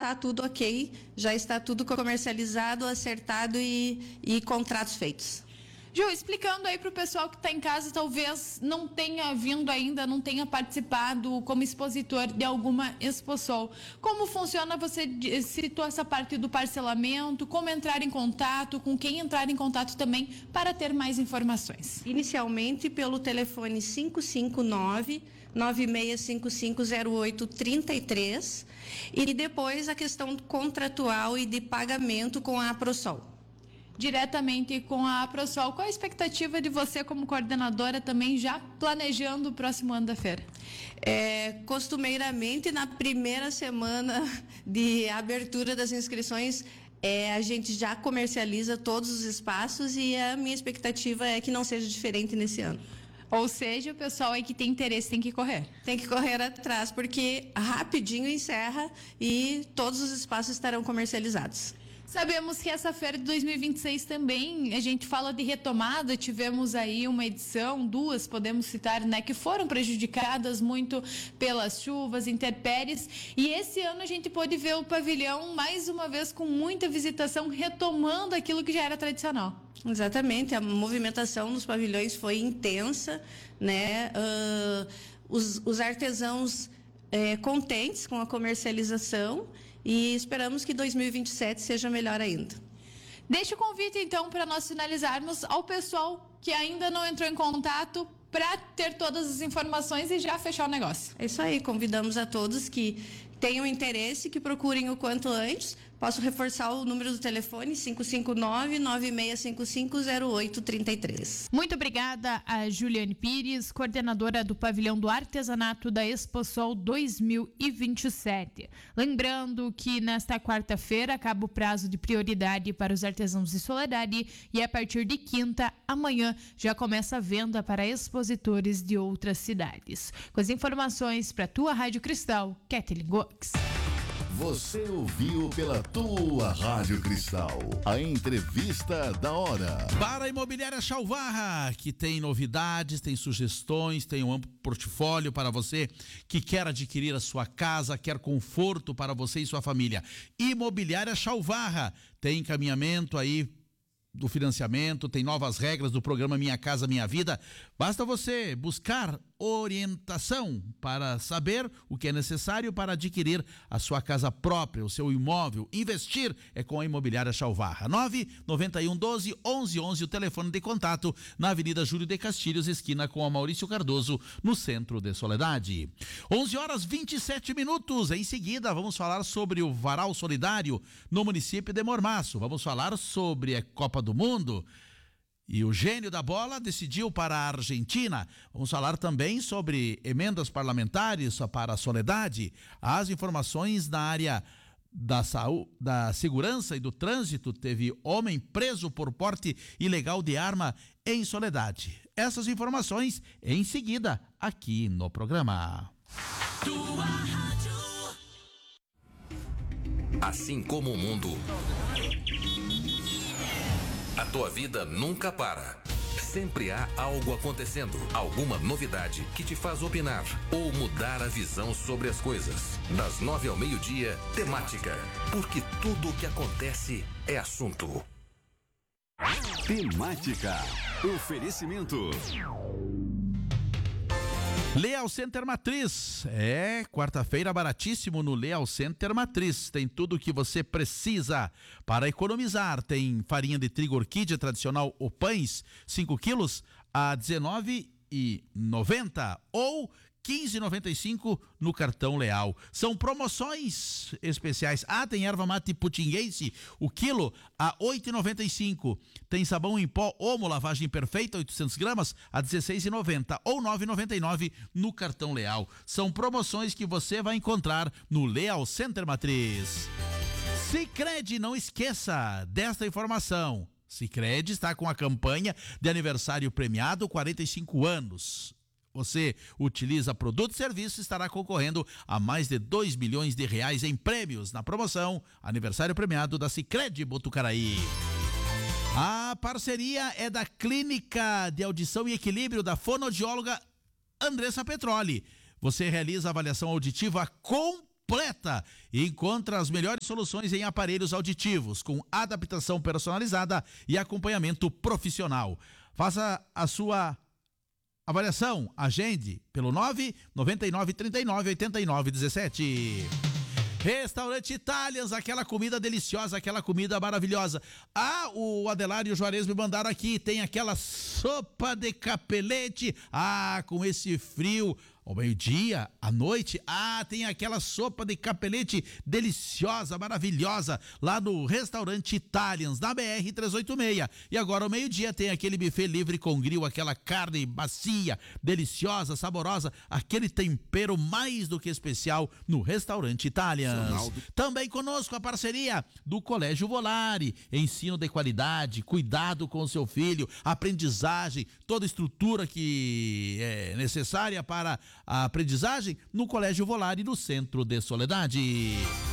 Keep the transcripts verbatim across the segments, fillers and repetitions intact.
está tudo ok, já está tudo comercializado, acertado e, e contratos feitos. Ju, explicando aí para o pessoal que está em casa, talvez não tenha vindo ainda, não tenha participado como expositor de alguma Exposol. Como funciona? Você citou essa parte do parcelamento, como entrar em contato, com quem entrar em contato também para ter mais informações. Inicialmente pelo telefone cinco cinco nove, nove seis cinco cinco, zero oito três três e depois a questão contratual e de pagamento com a APROSOL. Diretamente com a APROSOL. Qual a expectativa de você como coordenadora também já planejando o próximo ano da feira? É, costumeiramente na primeira semana de abertura das inscrições é, a gente já comercializa todos os espaços e a minha expectativa é que não seja diferente nesse ano. Ou seja, o pessoal aí que tem interesse tem que correr. Tem que correr atrás porque rapidinho encerra e todos os espaços estarão comercializados. Sabemos que essa feira de dois mil e vinte e seis também, a gente fala de retomada, tivemos aí uma edição, duas podemos citar, né, que foram prejudicadas muito pelas chuvas, intempéries, e esse ano a gente pôde ver o pavilhão mais uma vez com muita visitação, retomando aquilo que já era tradicional. Exatamente, a movimentação nos pavilhões foi intensa, né, uh, os, os artesãos é, contentes com a comercialização, e esperamos que dois mil e vinte e sete seja melhor ainda. Deixa o convite, então, para nós finalizarmos ao pessoal que ainda não entrou em contato para ter todas as informações e já fechar o negócio. É isso aí, convidamos a todos que tenham interesse, que procurem o quanto antes. Posso reforçar o número do telefone cinco cinco nove, nove seis cinco cinco, zero oito três três. Muito obrigada a Juliane Pires, coordenadora do Pavilhão do Artesanato da Exposol dois mil e vinte e sete. Lembrando que nesta quarta-feira acaba o prazo de prioridade para os artesãos de Soledade e a partir de quinta, amanhã, já começa a venda para expositores de outras cidades. Com as informações para a tua Rádio Cristal, Kathleen Gox. Você ouviu pela tua Rádio Cristal a entrevista da hora. Para a Imobiliária Chalvarra, que tem novidades, tem sugestões, tem um amplo portfólio para você que quer adquirir a sua casa, quer conforto para você e sua família. Imobiliária Chalvarra tem encaminhamento aí do financiamento, tem novas regras do programa Minha Casa Minha Vida. Basta você buscar orientação para saber o que é necessário para adquirir a sua casa própria, o seu imóvel. Investir é com a Imobiliária Chalvarra. nove nove um, doze, onze, onze, o telefone de contato na Avenida Júlio de Castilhos, esquina com a Maurício Cardoso, no centro de Soledade. onze horas e vinte e sete minutos. Em seguida, vamos falar sobre o Varal Solidário no município de Mormaço. Vamos falar sobre a Copa do Mundo. E o gênio da bola decidiu para a Argentina. Vamos falar também sobre emendas parlamentares para a Soledade. As informações na área da saúde, da segurança e do trânsito. Teve homem preso por porte ilegal de arma em Soledade. Essas informações em seguida aqui no programa. Tua rádio. Assim como o mundo, a tua vida nunca para. Sempre há algo acontecendo, alguma novidade que te faz opinar ou mudar a visão sobre as coisas. Das nove ao meio-dia, temática. Porque tudo o que acontece é assunto. Temática. Oferecimento. Leal Center Matriz, é, quarta-feira baratíssimo no Leal Center Matriz, tem tudo o que você precisa para economizar, tem farinha de trigo orquídea tradicional ou pães, cinco quilos a dezenove reais e noventa centavos ou quinze reais e noventa e cinco centavos no cartão Leal. São promoções especiais. Ah, tem erva mate putinguense, o quilo a oito reais e noventa e cinco centavos. Tem sabão em pó Omo lavagem perfeita, oitocentos gramas a dezesseis reais e noventa centavos ou nove reais e noventa e nove centavos no cartão Leal. São promoções que você vai encontrar no Leal Center Matriz. Sicredi, não esqueça desta informação. Sicredi está com a campanha de aniversário premiado quarenta e cinco anos. Você utiliza produto e serviço e estará concorrendo a mais de dois milhões de reais em prêmios na promoção Aniversário Premiado da Sicredi Botucaraí. A parceria é da Clínica de Audição e Equilíbrio da fonoaudióloga Andressa Petroli. Você realiza avaliação auditiva completa completa e encontra as melhores soluções em aparelhos auditivos, com adaptação personalizada e acompanhamento profissional. Faça a sua avaliação, agende pelo nove nove nove três nove oito nove um sete. Restaurante Italians, aquela comida deliciosa, aquela comida maravilhosa. Ah, o Adelar e o Juarez me mandaram aqui, tem aquela sopa de capelete. Ah, com esse frio, ao meio-dia, à noite, ah, tem aquela sopa de capelete deliciosa, maravilhosa, lá no Restaurante Italians, na B R trezentos e oitenta e seis. E agora, ao meio-dia, tem aquele buffet livre com grill, aquela carne macia, deliciosa, saborosa, aquele tempero mais do que especial no Restaurante Italians. Ronaldo. Também conosco a parceria do Colégio Volare, ensino de qualidade, cuidado com o seu filho, aprendizagem, toda a estrutura que é necessária para a aprendizagem no Colégio Volare, no Centro de Soledade.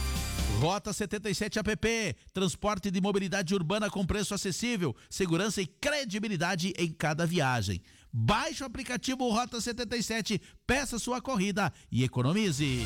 Rota setenta e sete app, transporte de mobilidade urbana com preço acessível, segurança e credibilidade em cada viagem. Baixe o aplicativo Rota setenta e sete, peça sua corrida e economize.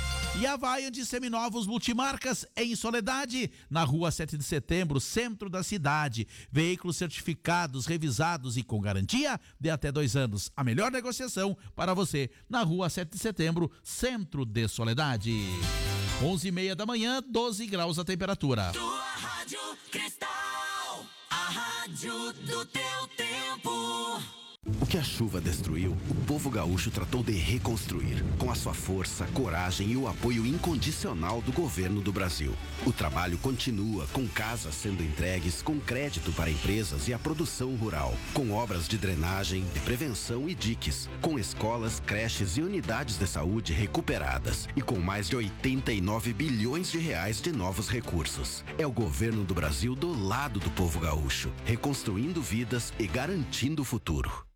E a Vaian de Seminovos Multimarcas em Soledade, na rua sete de setembro, centro da cidade. Veículos certificados, revisados e com garantia de até dois anos. A melhor negociação para você na rua sete de setembro, centro de Soledade. onze e meia da manhã, doze graus a temperatura. Tua Rádio Cristal, a rádio do teu tempo. O que a chuva destruiu, o povo gaúcho tratou de reconstruir, com a sua força, coragem e o apoio incondicional do governo do Brasil. O trabalho continua, com casas sendo entregues, com crédito para empresas e a produção rural, com obras de drenagem, de prevenção e diques, com escolas, creches e unidades de saúde recuperadas e com mais de oitenta e nove bilhões de reais de novos recursos. É o governo do Brasil do lado do povo gaúcho, reconstruindo vidas e garantindo o futuro.